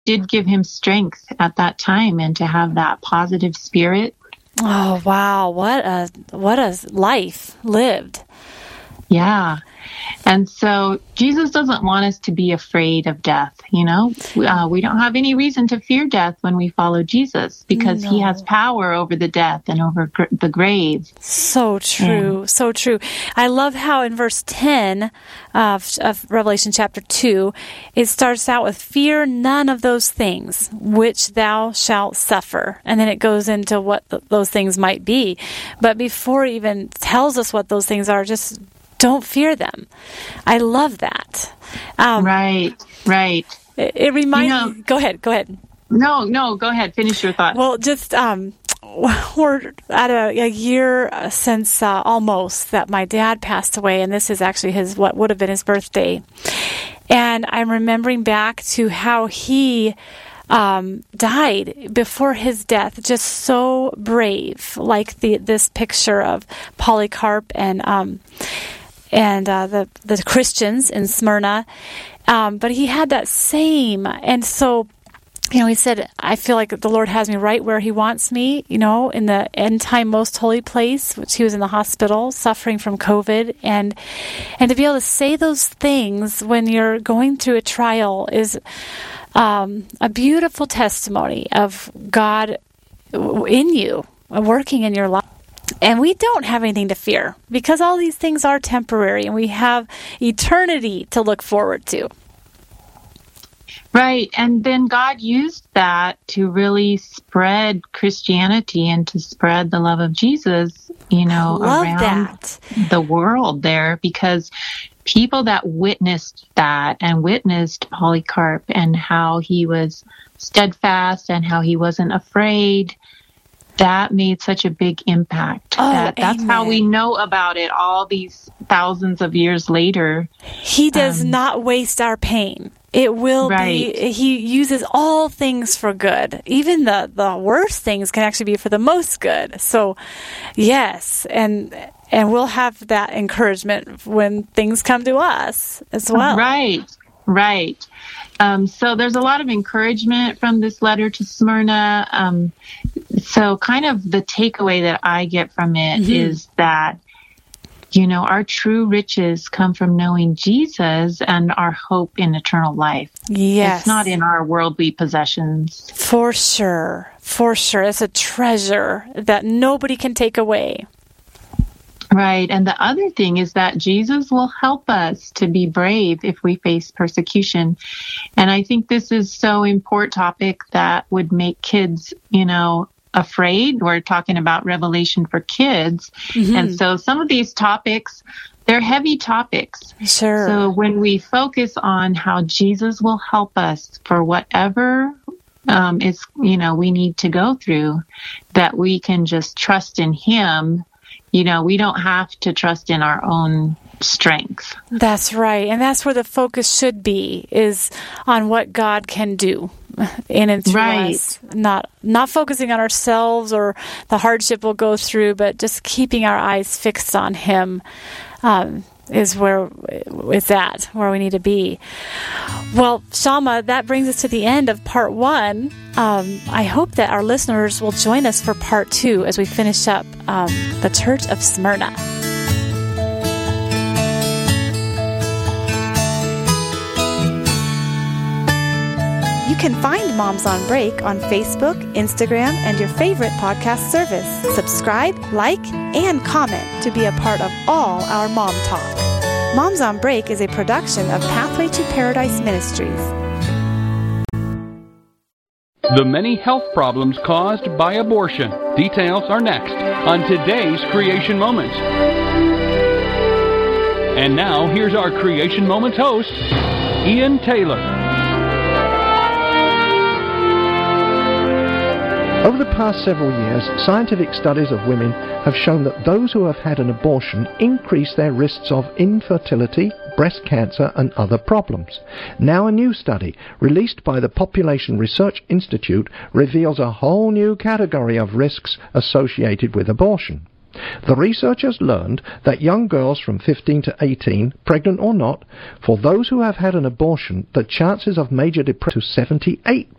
did give him strength at that time, and to have that positive spirit. Oh, wow. What a life lived. Yeah. And so Jesus doesn't want us to be afraid of death. We don't have any reason to fear death when we follow Jesus, because he has power over the death and over the grave. So true. So true. I love how in verse 10 of Revelation chapter 2, it starts out with, fear none of those things which thou shalt suffer. And then it goes into what those things might be. But before it even tells us what those things are, just don't fear them. I love that. Right. It reminds me. Go ahead. No, go ahead. Finish your thought. Well, just we're at a year since almost that my dad passed away, and this is actually what would have been his birthday. And I'm remembering back to how he died before his death, just so brave, like this picture of Polycarp and the Christians in Smyrna. But he had that same, and so, he said, I feel like the Lord has me right where he wants me, in the end time most holy place, which he was in the hospital suffering from COVID. And to be able to say those things when you're going through a trial is a beautiful testimony of God in you, working in your life. And we don't have anything to fear, because all these things are temporary, and we have eternity to look forward to. Right. And then God used that to really spread Christianity and to spread the love of Jesus, around the world there, because people that witnessed that and witnessed Polycarp and how he was steadfast and how he wasn't afraid, that made such a big impact. That's how we know about it all these thousands of years later. He does not waste our pain. It will be, he uses all things for good. Even the worst things can actually be for the most good. So, yes, and we'll have that encouragement when things come to us as well. Right. So there's a lot of encouragement from this letter to Smyrna. So kind of the takeaway that I get from it is that, our true riches come from knowing Jesus and our hope in eternal life. Yes. It's not in our worldly possessions. For sure. It's a treasure that nobody can take away. Right. And the other thing is that Jesus will help us to be brave if we face persecution. And I think this is so important topic that would make kids, afraid. We're talking about Revelation for kids. And so some of these topics, they're heavy topics. Sure. So when we focus on how Jesus will help us for whatever we need to go through, that we can just trust in him. We don't have to trust in our own strength. That's right. And that's where the focus should be, is on what God can do in and through us. Not focusing on ourselves or the hardship we'll go through, but just keeping our eyes fixed on him is where we need to be. Well, Shama, that brings us to the end of part 1. I hope that our listeners will join us for part 2 as we finish up the Church of Smyrna. You can find Moms on Break on Facebook, Instagram, and your favorite podcast service. Subscribe, like, and comment to be a part of all our Mom Talk. Moms on Break is a production of Pathway to Paradise Ministries. The many health problems caused by abortion. Details are next on today's Creation Moments. And now, here's our Creation Moments host, Ian Taylor. Over the past several years, scientific studies of women have shown that those who have had an abortion increase their risks of infertility, breast cancer, and other problems. Now a new study, released by the Population Research Institute, reveals a whole new category of risks associated with abortion. The researchers learned that young girls from 15 to 18, pregnant or not, for those who have had an abortion, the chances of major depression to 78%.